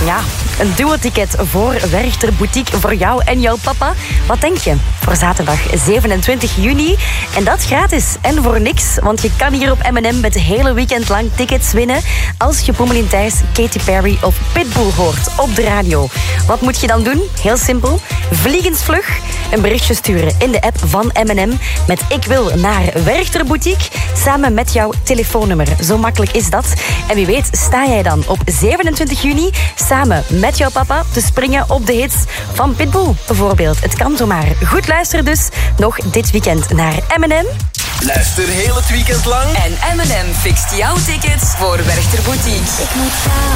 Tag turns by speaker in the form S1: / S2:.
S1: Ja, een duo-ticket voor Werchter Boutique voor jou en jouw papa. Wat denk je? Voor zaterdag 27 juni. En dat gratis en voor niks. Want je kan hier op M&M het hele weekend lang tickets winnen als je Pommelien Thijs, Katy Perry of Pitbull hoort op de radio. Wat moet je dan doen? Heel simpel. Vliegensvlug een berichtje sturen in de app van M&M met ik wil naar Werchter Boutique samen met jouw telefoonnummer. Zo makkelijk is dat. En wie weet sta jij dan op 27 juni samen met jouw papa te springen op de hits van Pitbull bijvoorbeeld. Het kan zomaar. Goed luisteren dus nog dit weekend naar M&M.
S2: Luister heel het weekend lang.
S3: En M&M fixt jouw tickets voor Werchter Boutique.
S4: Ik moet jou.